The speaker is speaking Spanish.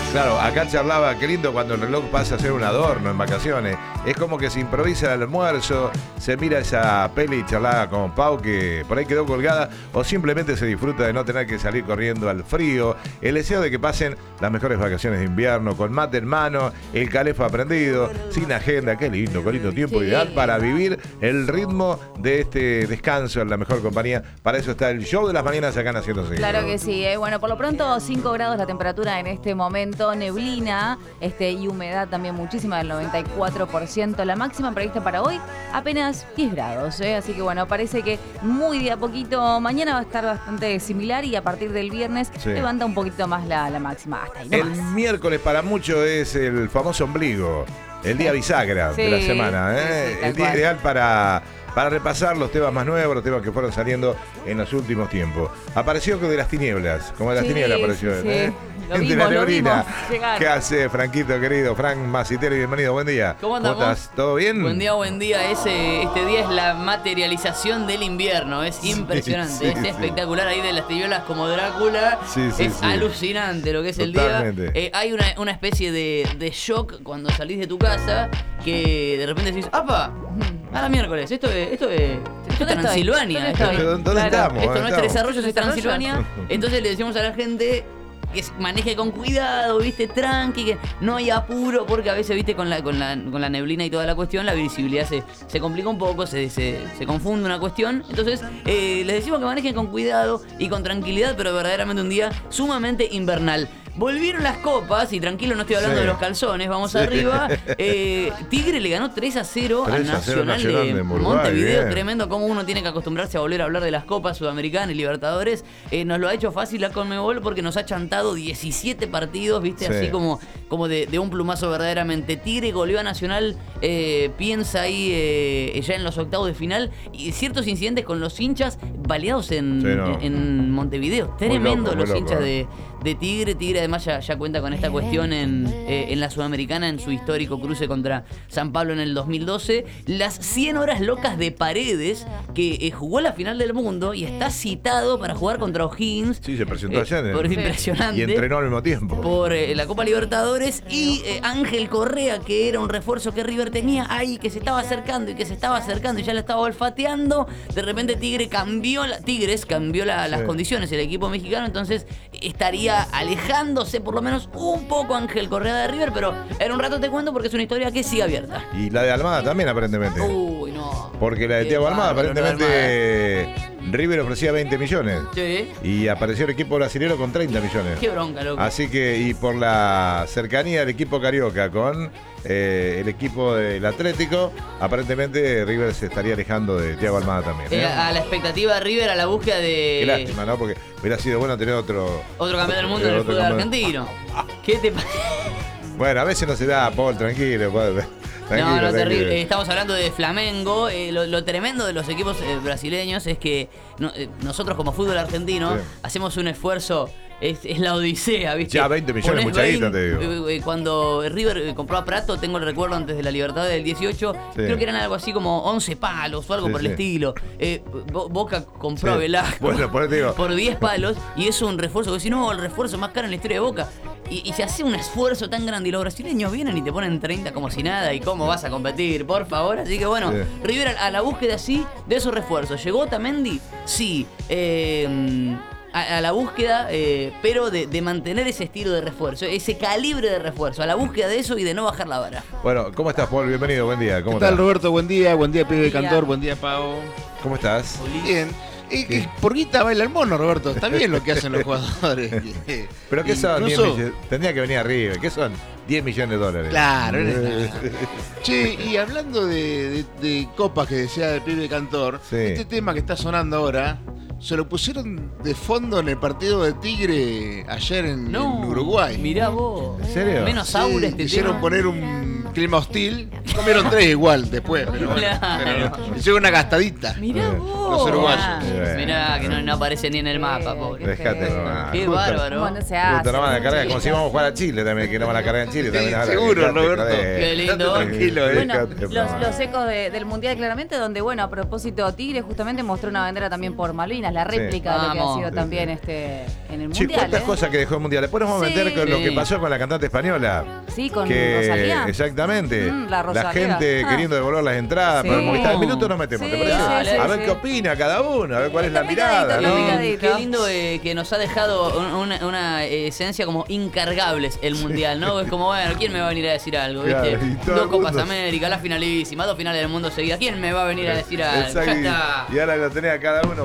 Claro, acá charlaba, qué lindo cuando el reloj pasa a ser un adorno en vacaciones. Es como que se improvisa el almuerzo, se mira esa peli y charlaba con Pau que por ahí quedó colgada, o simplemente se disfruta de no tener que salir corriendo al frío. El deseo de que pasen las mejores vacaciones de invierno, con mate en mano, el calefo prendido, sin agenda. Qué lindo tiempo ideal para vivir el ritmo de este descanso en la mejor compañía. Para eso está el show de las mañanas acá en Haciendo Seguido. Claro que sí, Bueno, por lo pronto 5 grados la temperatura en este momento, neblina y humedad también muchísima, del 94%. La máxima prevista para hoy apenas 10 grados, Así que bueno, parece que muy de a poquito. Mañana va a estar bastante similar y a partir del viernes levanta un poquito más la máxima. Hasta ahí nomás. El miércoles para muchos es el famoso ombligo, el día bisagra de la semana, Sí, el día ideal para repasar los temas más nuevos, los temas que fueron saliendo en los últimos tiempos. Apareció de las tinieblas, como de las tinieblas apareció. Lo Lo vimos llegar. ¿Qué hace, Franquito querido? Frank Maciteri, bienvenido, buen día. ¿Cómo andamos? estás? ¿Todo bien? Buen día. Este día es la materialización del invierno, es impresionante, es espectacular ahí de las tinieblas como Drácula. Es alucinante lo que es totalmente. El día. Hay una especie de shock cuando salís de tu casa que de repente decís, ¡apa! A la miércoles, esto es Transilvania. ¿Dónde estamos? Esto no es Tres Arroyos, es Transilvania. Entonces le decimos a la gente que maneje con cuidado, viste, tranqui, que no hay apuro, porque a veces, viste, con la neblina y toda la cuestión, la visibilidad se complica un poco, se confunde una cuestión. Entonces, les decimos que manejen con cuidado y con tranquilidad, pero verdaderamente un día sumamente invernal. Volvieron las copas, y tranquilo, no estoy hablando de los calzones, vamos arriba. Tigre le ganó 3-0 al Nacional de Montevideo. Bien. Tremendo cómo uno tiene que acostumbrarse a volver a hablar de las copas sudamericanas y Libertadores. Nos lo ha hecho fácil la Conmebol porque nos ha chantado 17 partidos, viste, así como de un plumazo verdaderamente. Tigre goleó a Nacional, piensa ahí ya en los octavos de final, y ciertos incidentes con los hinchas baleados en Montevideo. Tremendo los hinchas de Tigre. Tigre además ya cuenta con esta cuestión en la Sudamericana, en su histórico cruce contra San Pablo en el 2012. Las 100 horas locas de Paredes, que jugó la final del mundo y está citado para jugar contra O'Higgins. Sí, se presentó ayer. Por impresionante. Y entrenó al mismo tiempo. Por la Copa Libertadores. Y Ángel Correa, que era un refuerzo que River tenía ahí, que se estaba acercando y ya la estaba olfateando. De repente Tigres cambió las condiciones, el equipo mexicano, entonces estaría alejándose por lo menos un poco Ángel Correa de River, pero en un rato te cuento porque es una historia que sigue abierta. Y la de Almada también, aparentemente. Uy, no. Porque la de Thiago Almada, aparentemente River ofrecía 20 millones. Sí. Y apareció el equipo brasileño con 30 millones. Qué bronca, loco. Así que, y por la cercanía del equipo carioca con el equipo del Atlético, aparentemente River se estaría alejando de Thiago Almada también. A la expectativa de River, a la búsqueda de... Qué lástima, ¿no? Porque hubiera sido bueno tener otro campeón del mundo en el fútbol argentino. ¿Qué te pasa? Bueno, a veces no se da, Paul, tranquilo. No, terrible. Estamos hablando de Flamengo. Lo tremendo de los equipos brasileños es que nosotros como fútbol argentino hacemos un esfuerzo. Es la odisea, ¿viste? Ya 20 millones, mucha guita, te digo. Cuando River compró a Prato, tengo el recuerdo antes de la Libertad del 18, creo que eran algo así como 11 palos o algo por el estilo. Boca compró a Velasco por 10 palos, y es un refuerzo que si no, el refuerzo más caro en la historia de Boca. Y se hace un esfuerzo tan grande y los brasileños vienen y te ponen 30 como si nada. ¿Y cómo vas a competir? Por favor. Así que bueno, River a la búsqueda de esos refuerzos. ¿Llegó Otamendi? Sí. A la búsqueda, pero de mantener ese estilo de refuerzo, ese calibre de refuerzo, a la búsqueda de eso y de no bajar la vara. Bueno, ¿cómo estás, Paul? Bienvenido, buen día. ¿Cómo ¿Qué tal, Roberto? Buen día, pibe Cantor, buen día, Pau. ¿Cómo estás? Bien. Por guita baila el mono, Roberto. Está bien lo que hacen los jugadores. ¿Pero qué son? 10 millones. Tendría que venir arriba. ¿Qué son? 10 millones de dólares. Claro. Che, y hablando de copas que decía el pibe Cantor, este tema que está sonando ahora, se lo pusieron de fondo en el partido de Tigre ayer en Uruguay. Mirá vos. ¿En serio? Menos aura este quisieron tema. poner un clima hostil comieron 3 igual después, pero bueno. Claro. Pero hicieron una gastadita. Mirá vos. Los uruguayos. Mirá, que no aparece ni en el mapa, pobre. Dejate nomás. Qué bárbaro. Bueno, se hace. Justo no van a cargar, como si vamos a jugar a Chile también, que no van a cargar en Chile. Sí, También seguro, Roberto. Qué lindo. Tranquilo, Bueno, Dejate, los ecos del Mundial claramente, donde, bueno, a propósito, Tigre justamente mostró una bandera también por Malvinas, la réplica de lo que ha Vamos. sido también en el Sí, Mundial. cuántas cosas que dejó el Mundial. Después nos vamos a meter con lo que pasó con la cantante española. Sí, con Que, Rosalía. exactamente. La Rosalía. gente queriendo devolver las entradas Sí. para el Movistar. En minutos nos metemos, Sí, ¿te parece? sí, a ver sí. qué opina cada uno, a ver cuál es la Está mirada, picadito, ¿no? está picadito. Qué lindo que nos ha dejado una esencia como incargables el Mundial, ¿no? Es como, bueno, ¿quién me va a venir a decir algo? Claro, ¿Viste? y todo el 2 Copas mundo- América, la finalísima, 2 finales del mundo seguidas. ¿Quién me va a venir a decir algo? Exacto. Ya está. Y ahora lo tenés a cada uno